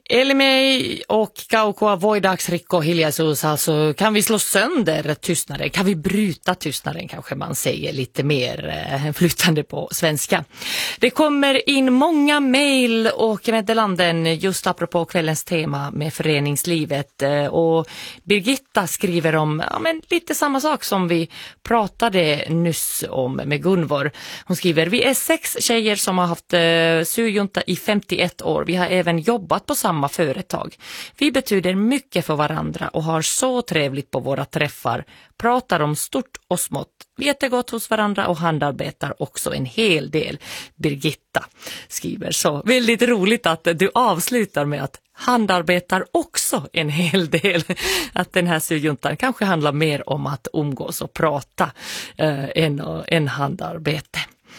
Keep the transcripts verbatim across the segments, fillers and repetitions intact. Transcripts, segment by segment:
Elimei och Kaukoa voidagsrikko hiljaisuus, alltså kan vi slå sönder tystnaden, kan vi bryta tystnaden kanske man säger lite mer eh, flytande på svenska. Det kommer in många mejl och meddelanden just apropå kvällens tema med föreningslivet eh, och Birgitta skriver om ja, men lite samma sak som vi pratade nyss om med Gunvor. Hon skriver, vi är sex tjejer som har haft eh, syjunta i femtioett år, vi har även jobbat på samma företag. Vi betyder mycket för varandra och har så trevligt på våra träffar. Pratar om stort och smått. Vi äter gott hos varandra och handarbetar också en hel del. Birgitta skriver så. Väldigt roligt att du avslutar med att handarbetar också en hel del. Att den här syjuntan kanske handlar mer om att umgås och prata eh, än, än handarbete.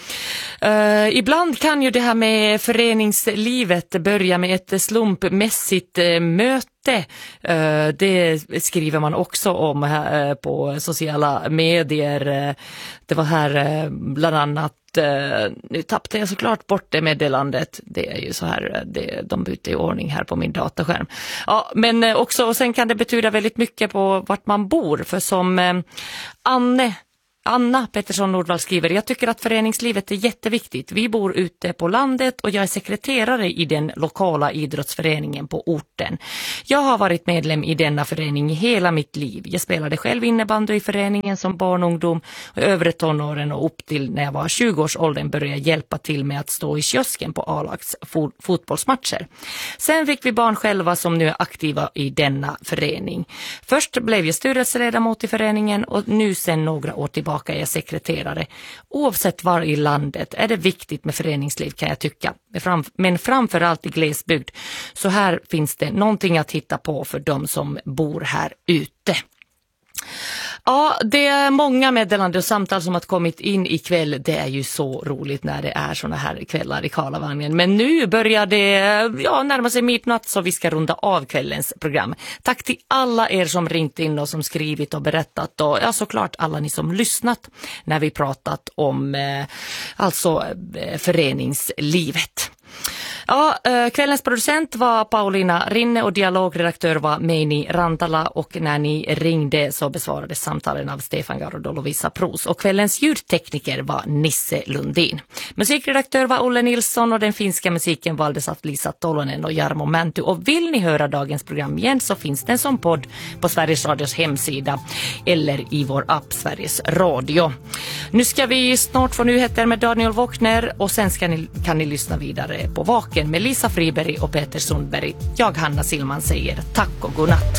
Uh, ibland kan ju det här med föreningslivet börja med ett slumpmässigt uh, möte. Uh, det skriver man också om här, uh, på sociala medier. Uh, det var här uh, bland annat, uh, nu tappade jag såklart bort det meddelandet. Det är ju så här, det, de byter i ordning här på min dataskärm. Ja, men uh, också, och sen kan det betyda väldigt mycket på vart man bor. För som uh, Anne Anna Pettersson Nordvall skriver, jag tycker att föreningslivet är jätteviktigt. Vi bor ute på landet och jag är sekreterare i den lokala idrottsföreningen på orten. Jag har varit medlem i denna förening i hela mitt liv. Jag spelade själv innebandy i föreningen som barn och ungdom och övre tonåren och upp till när jag var tjugo års åldern började jag hjälpa till med att stå i kiosken på A-lags fot- fotbollsmatcher. Sen fick vi barn själva som nu är aktiva i denna förening. Först blev jag styrelseledamot i föreningen och nu sen några år tillbaka är jag sekreterare. Oavsett var i landet är det viktigt med föreningsliv kan jag tycka. Men framförallt i glesbygd. Så här finns det någonting att hitta på för de som bor här ute. Ja, det är många meddelande och samtal som har kommit in ikväll. Det är ju så roligt när det är såna här kvällar i Karlavagnen. Men nu börjar det ja, närma sig midnatt så vi ska runda av kvällens program. Tack till alla er som ringt in och som skrivit och berättat. Och ja, såklart alla ni som lyssnat när vi pratat om eh, alltså eh, föreningslivet. Ja, kvällens producent var Paulina Rinne och dialogredaktör var Meini Rantala och när ni ringde så besvarades samtalen av Stefan Garold och Lovisa Pros och kvällens ljudtekniker var Nisse Lundin. Musikredaktör var Olle Nilsson och den finska musiken valdes av Lisa Tolonen och Jarmo Mänty och vill ni höra dagens program igen så finns den som podd på Sveriges Radios hemsida eller i vår app Sveriges Radio. Nu ska vi snart få nyheter med Daniel Wåkner och sen ska ni, kan ni lyssna vidare på Vaken med Lisa Friberg och Peter Sundberg. Jag, Hanna Silman, säger tack och godnatt.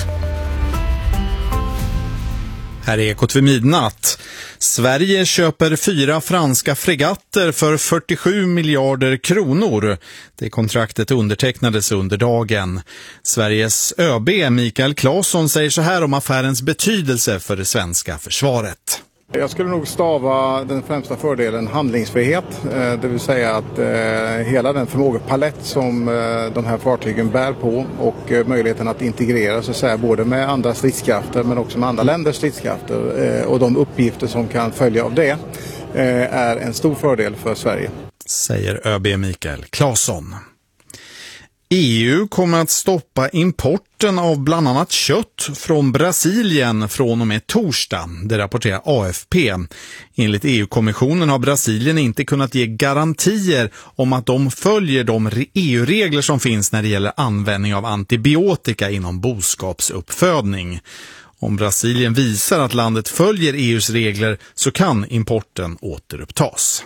Här är Ekot vid midnatt. Sverige köper fyra franska fregatter för fyrtiosju miljarder kronor. Det kontraktet undertecknades under dagen. Sveriges ÖB Mikael Claesson säger så här om affärens betydelse för det svenska försvaret. Jag skulle nog stava den främsta fördelen handlingsfrihet, det vill säga att hela den förmågepalett som de här fartygen bär på och möjligheten att integrera så att säga, både med andra stridskrafter men också med andra länders stridskrafter och de uppgifter som kan följa av det är en stor fördel för Sverige. Säger ÖB Mikael Claesson. E U kommer att stoppa importen av bland annat kött från Brasilien från och med torsdag, det rapporterar A F P. Enligt E U-kommissionen har Brasilien inte kunnat ge garantier om att de följer de E U-regler som finns när det gäller användning av antibiotika inom boskapsuppfödning. Om Brasilien visar att landet följer E U:s regler så kan importen återupptas.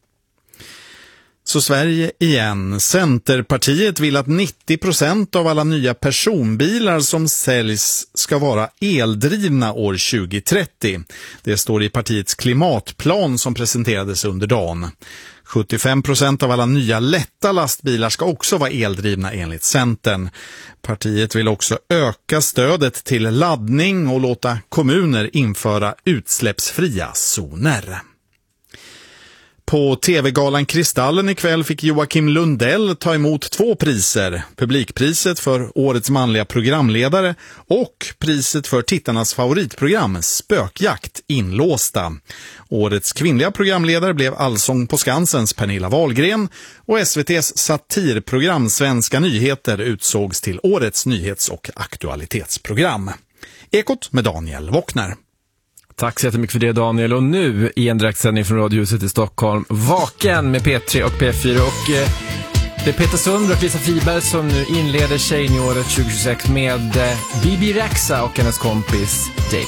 Så Sverige igen. Centerpartiet vill att nittio procent av alla nya personbilar som säljs ska vara eldrivna år tjugo trettio. Det står i partiets klimatplan som presenterades under dagen. sjuttiofem procent av alla nya lätta lastbilar ska också vara eldrivna enligt Centern. Partiet vill också öka stödet till laddning och låta kommuner införa utsläppsfria zoner. På tv-galan Kristallen ikväll fick Joakim Lundell ta emot två priser. Publikpriset för årets manliga programledare och priset för tittarnas favoritprogram Spökjakt inlåsta. Årets kvinnliga programledare blev Allsång på Skansens Pernilla Wahlgren och S V T:s satirprogram Svenska nyheter utsågs till årets nyhets- och aktualitetsprogram. Ekot med Daniel Wockner. Tack så jättemycket för det, Daniel. Och nu i en direktsändning från Radiohuset i Stockholm, Vaken med P tre och P fyra. Och eh, det är Peter Sund och Lisa Friberg som nu inleder Tjejnyåret tjugohundratjugosex med eh, Bibi Rexha och hennes kompis Dave.